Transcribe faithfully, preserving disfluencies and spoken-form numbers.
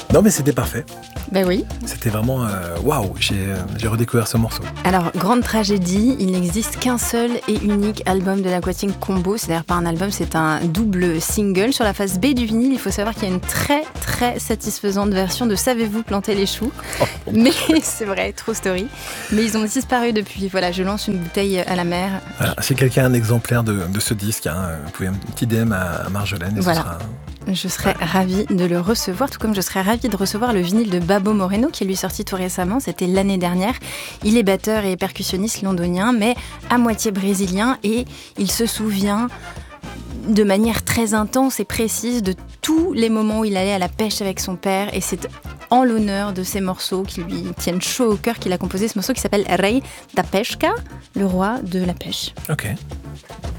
Non, mais c'était parfait. Ben oui. C'était vraiment euh, waouh, j'ai, euh, j'ai redécouvert ce morceau. Alors, grande tragédie, il n'existe qu'un seul et unique album de l'Aquating Combo. C'est d'ailleurs pas un album, c'est un double single. Sur la face B du vinyle, il faut savoir qu'il y a une très très satisfaisante version de Savez-vous planter les choux. Oh, Mais c'est vrai, true story. Mais ils ont disparu depuis. Voilà, je lance une bouteille à la mer. Voilà, si quelqu'un a un exemplaire de, de ce disque, hein, vous pouvez un petit D M à, à Marjolaine et Voilà. ce sera... Je serais ravie de le recevoir, tout comme je serais ravie de recevoir le vinyle de Babo Moreno, qui est lui sorti tout récemment, c'était l'année dernière. Il est batteur et percussionniste londonien, mais à moitié brésilien, et il se souvient de manière très intense et précise de tous les moments où il allait à la pêche avec son père, et c'est en l'honneur de ces morceaux qui lui tiennent chaud au cœur qu'il a composé ce morceau qui s'appelle Rei da Pesca, le roi de la pêche. Ok.